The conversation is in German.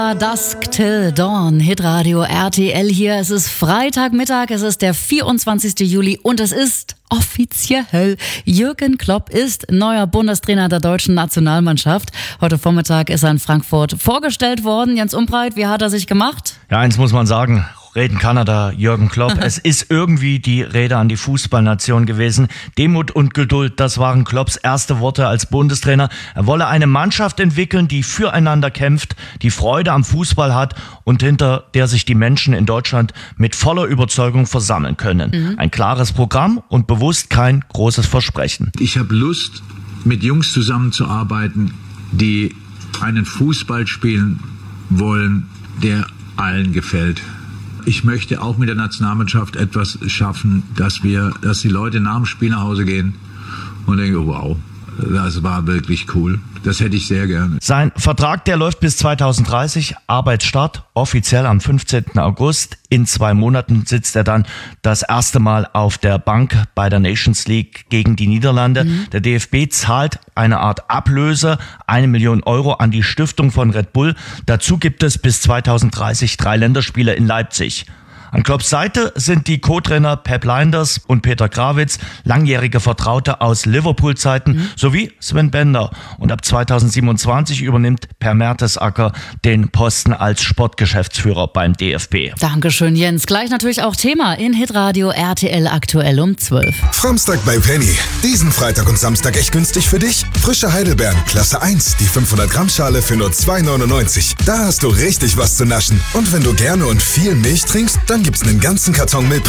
Dusk till Dawn, Hitradio RTL hier. Es ist Freitagmittag, es ist der 24. Juli und es ist offiziell. Jürgen Klopp ist neuer Bundestrainer der deutschen Nationalmannschaft. Heute Vormittag ist er in Frankfurt vorgestellt worden. Jens Umbreit, wie hat er sich gemacht? Ja, eins muss man sagen. Reden kann er da, Jürgen Klopp. Es ist irgendwie die Rede an die Fußballnation gewesen. Demut und Geduld, das waren Klopps erste Worte als Bundestrainer. Er wolle eine Mannschaft entwickeln, die füreinander kämpft, die Freude am Fußball hat und hinter der sich die Menschen in Deutschland mit voller Überzeugung versammeln können. Ein klares Programm und bewusst kein großes Versprechen. Ich habe Lust, mit Jungs zusammenzuarbeiten, die einen Fußball spielen wollen, der allen gefällt. Ich möchte auch mit der Nationalmannschaft etwas schaffen, dass die Leute nach dem Spiel nach Hause gehen und denken, wow, das war wirklich cool. Das hätte ich sehr gerne. Sein Vertrag, der läuft bis 2030. Arbeitsstart offiziell am 15. August. In 2 Monaten sitzt er dann das erste Mal auf der Bank bei der Nations League gegen die Niederlande. Der DFB zahlt eine Art Ablöse, 1 Million Euro an die Stiftung von Red Bull. Dazu gibt es bis 2030 3 Länderspiele in Leipzig. An Klopps Seite sind die Co-Trainer Pep Lijnders und Peter Grawitz, langjährige Vertraute aus Liverpool-Zeiten, sowie Sven Bender. Und ab 2027 übernimmt Per Mertesacker den Posten als Sportgeschäftsführer beim DFB. Dankeschön, Jens. Gleich natürlich auch Thema in Hitradio RTL aktuell um 12. Samstag bei Penny. Diesen Freitag und Samstag echt günstig für dich? Frische Heidelbeeren, Klasse 1, die 500 Gramm Schale für nur 2,99. Da hast du richtig was zu naschen. Und wenn du gerne und viel Milch trinkst, dann gibt's einen ganzen Karton Milch